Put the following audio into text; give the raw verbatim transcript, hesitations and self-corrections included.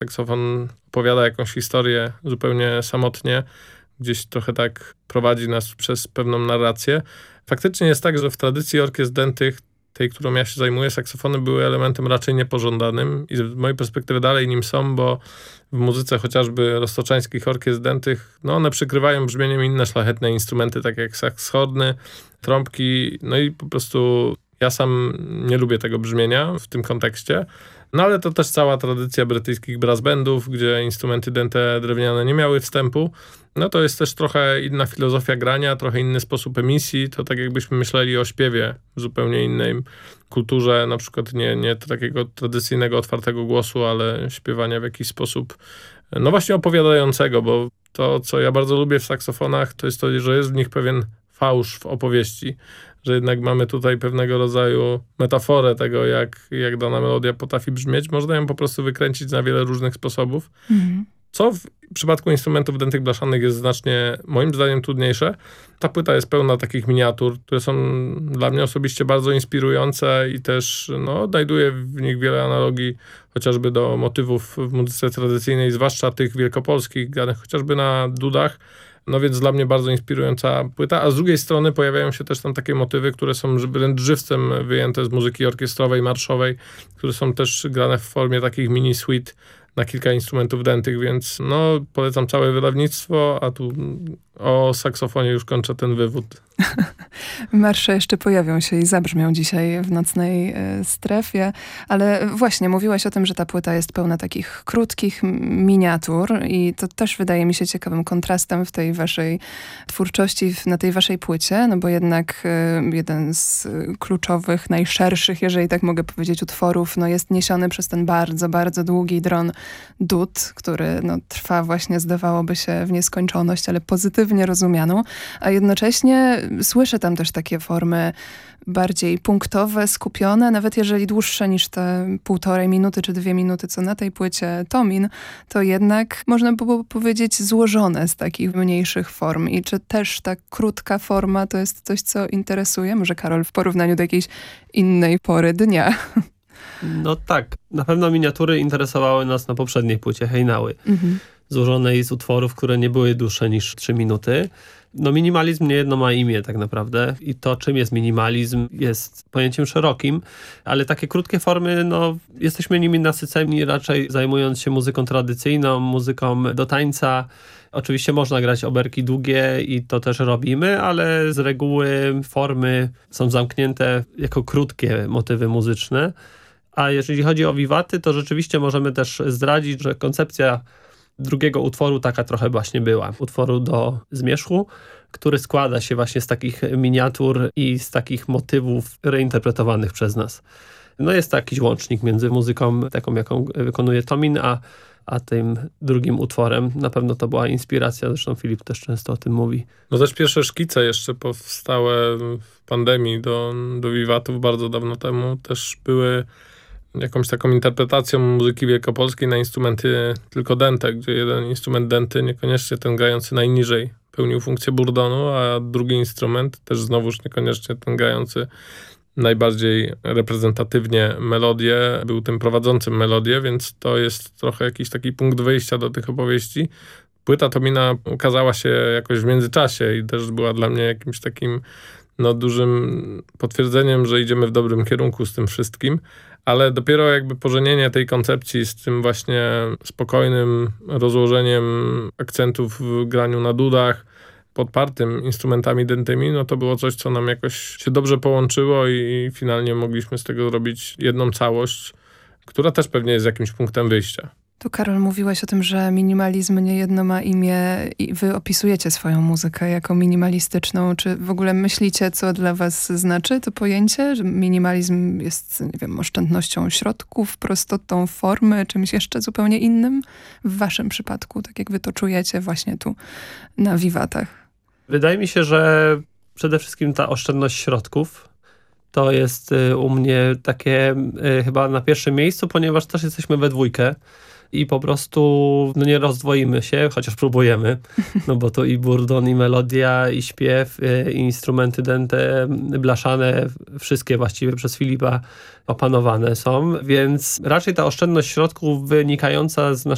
Saksofon opowiada jakąś historię zupełnie samotnie, gdzieś trochę tak prowadzi nas przez pewną narrację. Faktycznie jest tak, że w tradycji orkiestr dętych, tej, którą ja się zajmuję, saksofony były elementem raczej niepożądanym i z mojej perspektywy dalej nim są, bo w muzyce chociażby roztoczańskich orkiestr dętych, no one przykrywają brzmieniem inne szlachetne instrumenty, tak jak saks horny, trąbki, no i po prostu ja sam nie lubię tego brzmienia w tym kontekście. No ale to też cała tradycja brytyjskich brass bandów, gdzie instrumenty dęte drewniane nie miały wstępu. No to jest też trochę inna filozofia grania, trochę inny sposób emisji. To tak jakbyśmy myśleli o śpiewie w zupełnie innej kulturze, na przykład nie, nie takiego tradycyjnego, otwartego głosu, ale śpiewania w jakiś sposób, no właśnie opowiadającego, bo to, co ja bardzo lubię w saksofonach, to jest to, że jest w nich pewien fałsz w opowieści, że jednak mamy tutaj pewnego rodzaju metaforę tego, jak, jak dana melodia potrafi brzmieć. Można ją po prostu wykręcić na wiele różnych sposobów, mm. co w przypadku instrumentów dętych blaszanych jest znacznie, moim zdaniem, trudniejsze. Ta płyta jest pełna takich miniatur, które są dla mnie osobiście bardzo inspirujące i też no, znajduję w nich wiele analogii chociażby do motywów w muzyce tradycyjnej, zwłaszcza tych wielkopolskich, granych chociażby na dudach. No więc dla mnie bardzo inspirująca płyta, a z drugiej strony pojawiają się też tam takie motywy, które są wręcz żywcem wyjęte z muzyki orkiestrowej, marszowej, które są też grane w formie takich mini suite na kilka instrumentów dętych, więc no polecam całe wydawnictwo, a tu o saksofonie już kończę ten wywód. Marsze jeszcze pojawią się i zabrzmią dzisiaj w nocnej y, strefie, ale właśnie mówiłaś o tym, że ta płyta jest pełna takich krótkich miniatur i to też wydaje mi się ciekawym kontrastem w tej waszej twórczości, na tej waszej płycie, no bo jednak y, jeden z kluczowych, najszerszych, jeżeli tak mogę powiedzieć, utworów, no jest niesiony przez ten bardzo, bardzo długi dron dud, który no, trwa właśnie, zdawałoby się, w nieskończoność, ale pozytywnie rozumianą, a jednocześnie słyszę tam też takie formy bardziej punktowe, skupione, nawet jeżeli dłuższe niż te półtorej minuty czy dwie minuty, co na tej płycie Tomin, to jednak można by było powiedzieć złożone z takich mniejszych form. I czy też ta krótka forma to jest coś, co interesuje? Może Karol, w porównaniu do jakiejś innej pory dnia? No tak, na pewno miniatury interesowały nas na poprzedniej płycie Hejnały, mhm. złożonej z utworów, które nie były dłuższe niż trzy minuty. No minimalizm niejedno ma imię tak naprawdę i to, czym jest minimalizm, jest pojęciem szerokim, ale takie krótkie formy, no jesteśmy nimi nasyceni raczej zajmując się muzyką tradycyjną, muzyką do tańca. Oczywiście można grać oberki długie i to też robimy, ale z reguły formy są zamknięte jako krótkie motywy muzyczne. A jeżeli chodzi o wiwaty, to rzeczywiście możemy też zdradzić, że koncepcja drugiego utworu taka trochę właśnie była. Utworu do zmierzchu, który składa się właśnie z takich miniatur i z takich motywów reinterpretowanych przez nas. No jest to jakiś łącznik między muzyką taką, jaką wykonuje Tomin, a, a tym drugim utworem. Na pewno to była inspiracja, zresztą Filip też często o tym mówi. No też pierwsze szkice jeszcze powstałe w pandemii do, do wiwatów bardzo dawno temu też były jakąś taką interpretacją muzyki wielkopolskiej na instrumenty tylko dęte, gdzie jeden instrument dęty, niekoniecznie ten grający najniżej, pełnił funkcję burdonu, a drugi instrument, też znowuż niekoniecznie ten grający najbardziej reprezentatywnie melodię, był tym prowadzącym melodię, więc to jest trochę jakiś taki punkt wyjścia do tych opowieści. Płyta Tomina ukazała się jakoś w międzyczasie i też była dla mnie jakimś takim no, dużym potwierdzeniem, że idziemy w dobrym kierunku z tym wszystkim. Ale dopiero jakby pożenienie tej koncepcji z tym właśnie spokojnym rozłożeniem akcentów w graniu na dudach, podpartym instrumentami dętymi, no to było coś, co nam jakoś się dobrze połączyło i finalnie mogliśmy z tego zrobić jedną całość, która też pewnie jest jakimś punktem wyjścia. Tu, Karol, mówiłaś o tym, że minimalizm niejedno ma imię i wy opisujecie swoją muzykę jako minimalistyczną. Czy w ogóle myślicie, co dla was znaczy to pojęcie? Że minimalizm jest, nie wiem, oszczędnością środków, prostotą formy, czymś jeszcze zupełnie innym? W waszym przypadku, tak jak wy to czujecie właśnie tu na wiwatach. Wydaje mi się, że przede wszystkim ta oszczędność środków to jest u mnie takie chyba na pierwszym miejscu, ponieważ też jesteśmy we dwójkę. I po prostu no nie rozdwoimy się, chociaż próbujemy, no bo to i burdon, i melodia, i śpiew, i instrumenty dęte, blaszane, wszystkie właściwie przez Filipa opanowane są, więc raczej ta oszczędność środków wynikająca z naszego